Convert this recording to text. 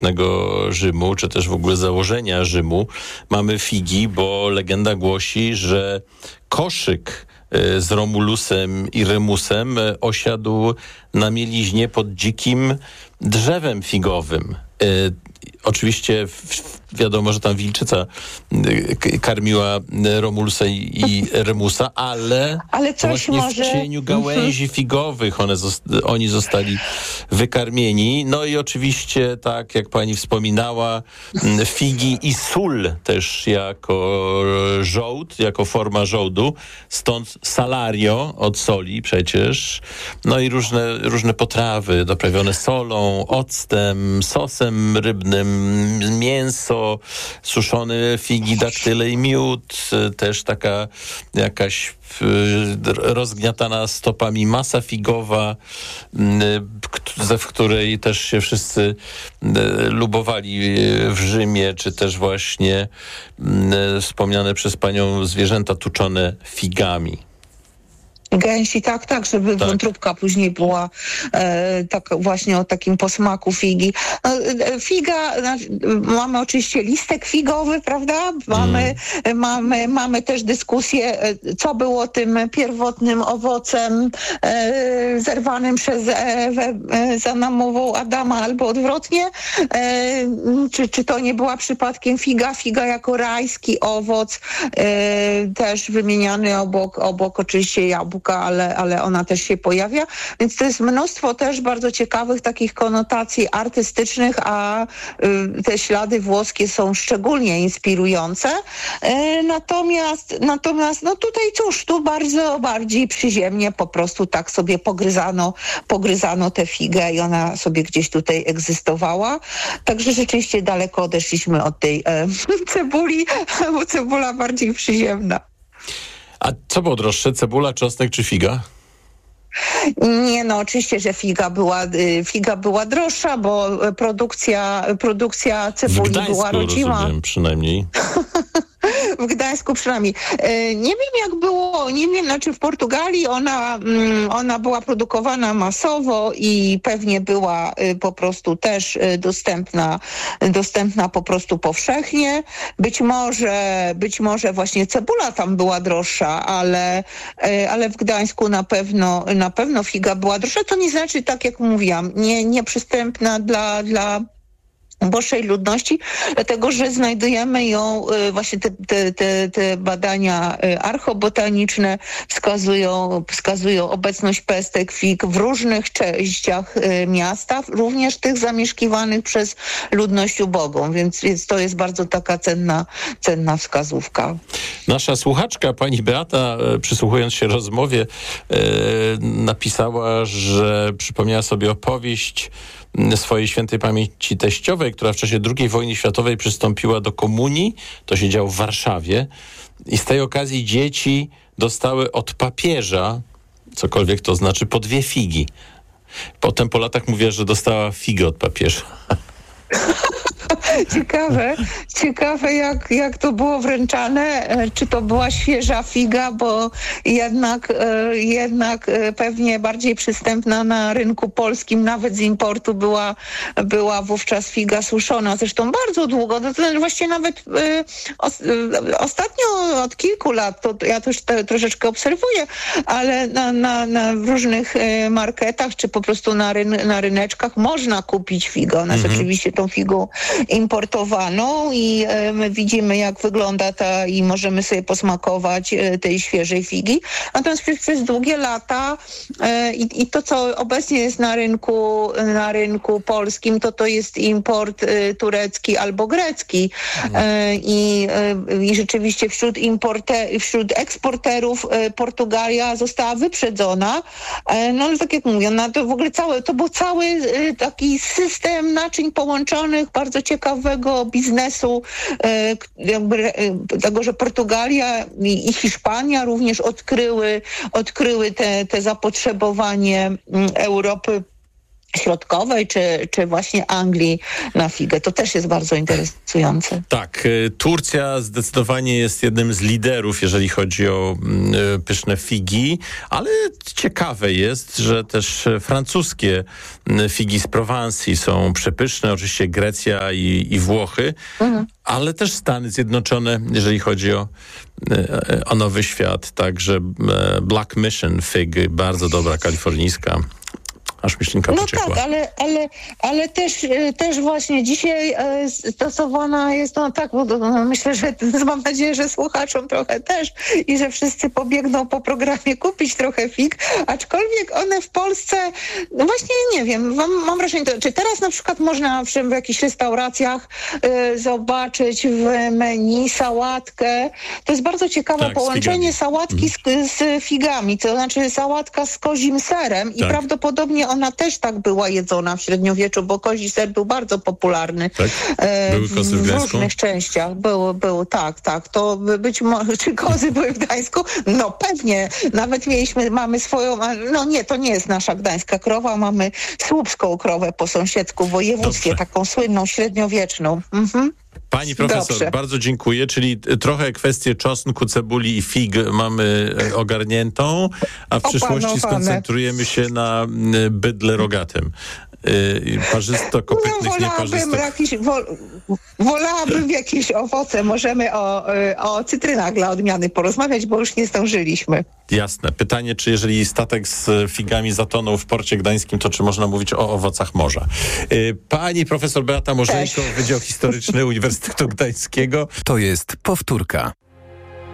Rzymu, czy też w ogóle założenia Rzymu, mamy figi, bo legenda głosi, że koszyk z Romulusem i Remusem osiadł na mieliźnie pod dzikim drzewem figowym. Oczywiście wiadomo, że tam wilczyca karmiła Romulusa i Remusa, ale coś właśnie może... w cieniu gałęzi figowych oni zostali wykarmieni. No i oczywiście, tak jak pani wspominała, figi i sól też jako żołd, jako forma żołdu, stąd salario od soli przecież. No i różne potrawy doprawione solą, octem, sosem rybnym, mięso, suszone figi, daktyle i miód, też taka jakaś rozgniatana stopami masa figowa, w której też się wszyscy lubowali w Rzymie, czy też właśnie wspomniane przez panią zwierzęta tuczone figami. Gęsi, tak, żeby wątróbka później była tak właśnie o takim posmaku figi. Figa, mamy oczywiście listek figowy, prawda? Mamy też dyskusję, co było tym pierwotnym owocem zerwanym przez Ewę za namową Adama, albo odwrotnie. Czy to nie była przypadkiem figa jako rajski owoc, też wymieniany obok oczywiście jabłka, ale ona też się pojawia, więc to jest mnóstwo też bardzo ciekawych takich konotacji artystycznych, a te ślady włoskie są szczególnie inspirujące. Natomiast no tutaj cóż, tu bardzo bardziej przyziemnie po prostu tak sobie pogryzano tę figę i ona sobie gdzieś tutaj egzystowała. Także rzeczywiście daleko odeszliśmy od tej cebuli, bo cebula bardziej przyziemna. A co było droższe, cebula, czosnek czy figa? Nie, no oczywiście, że figa była droższa, bo produkcja cebuli była rodzima. Rozumiem, przynajmniej. W Gdańsku przynajmniej. Nie wiem jak było, znaczy w Portugalii ona była produkowana masowo i pewnie była po prostu też dostępna po prostu powszechnie. Być może właśnie cebula tam była droższa, ale w Gdańsku na pewno figa była droższa. To nie znaczy, tak jak mówiłam, nieprzystępna dla uboższej ludności, dlatego że znajdujemy ją, właśnie te badania archobotaniczne wskazują obecność pestek fig w różnych częściach miasta, również tych zamieszkiwanych przez ludność ubogą, więc to jest bardzo taka cenna wskazówka. Nasza słuchaczka, pani Beata, przysłuchując się rozmowie, napisała, że przypomniała sobie opowieść swojej świętej pamięci teściowej, która w czasie II wojny światowej przystąpiła do komunii, to się działo w Warszawie, i z tej okazji dzieci dostały od papieża, cokolwiek to znaczy, po 2 figi. Potem po latach mówiła, że dostała figę od papieża. Ciekawe jak to było wręczane, czy to była świeża figa, bo jednak pewnie bardziej przystępna na rynku polskim, nawet z importu była wówczas figa suszona, zresztą bardzo długo, to właściwie nawet ostatnio od kilku lat, to ja też troszeczkę obserwuję, ale na różnych marketach, czy po prostu na ryneczkach można kupić figę. Ona jest oczywiście tą figą importowaną i my widzimy, jak wygląda i możemy sobie posmakować tej świeżej figi. Natomiast przez długie lata i to, co obecnie jest na rynku polskim, to jest import turecki albo grecki. I rzeczywiście wśród eksporterów Portugalia została wyprzedzona. No ale tak jak mówię, to w ogóle to był cały taki system naczyń połączonych, bardzo ciekawego biznesu, tego, że Portugalia i Hiszpania również odkryły te zapotrzebowanie Europy Środkowej, czy właśnie Anglii na figę. To też jest bardzo interesujące. Tak, Turcja zdecydowanie jest jednym z liderów, jeżeli chodzi o pyszne figi, ale ciekawe jest, że też francuskie figi z Prowansji są przepyszne, oczywiście Grecja i Włochy, ale też Stany Zjednoczone, jeżeli chodzi o Nowy Świat, także Black Mission fig, bardzo dobra kalifornijska. Aż myślinka pociekła. No tak, ale też właśnie dzisiaj stosowana jest, bo myślę, że mam nadzieję, że słuchaczom trochę też i że wszyscy pobiegną po programie kupić trochę fig, aczkolwiek one w Polsce, no właśnie nie wiem, mam wrażenie, czy teraz na przykład można w jakichś restauracjach zobaczyć w menu sałatkę. To jest bardzo ciekawe połączenie sałatki z figami, to znaczy sałatka z kozim serem i prawdopodobnie ona też tak była jedzona w średniowieczu, bo kozi ser był bardzo popularny były kozy w różnych częściach. Był, tak. To być może, czy kozy były w Gdańsku? No pewnie. Nawet mamy swoją, no nie, to nie jest nasza gdańska krowa, mamy słupską krowę po sąsiedzku, wojewódzkie, taką słynną, średniowieczną. Pani profesor, bardzo dziękuję, czyli trochę kwestię czosnku, cebuli i fig mamy ogarniętą, a w przyszłości skoncentrujemy się na bydle rogatym. Parzysto-kopytnych, nieparzystych. Wolałabym jakieś owoce. Możemy o cytrynach dla odmiany porozmawiać, bo już nie zdążyliśmy. Jasne. Pytanie, czy jeżeli statek z figami zatonął w porcie gdańskim, to czy można mówić o owocach morza? Pani profesor Beata Morzeńko, Wydział Historyczny Uniwersytetu Gdańskiego. To jest powtórka.